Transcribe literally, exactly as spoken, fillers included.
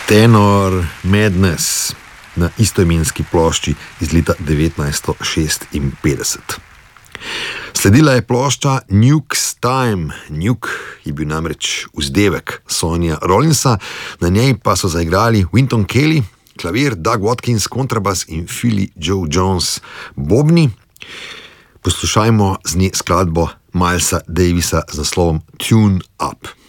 Tenor Madness na istoimenski plošči iz leta devetnajststo šestinpetdeset. Sledila je plošča Nuke's Time. Nuke je bil namreč vzdevek Sonnyja Rollinsa, na njej pa so zaigrali Wynton Kelly, klavir, Doug Watkins, kontrabas in Philly Joe Jones, bobni. Poslušajmo z nje skladbo Milesa Davisa z naslovom Tune Up.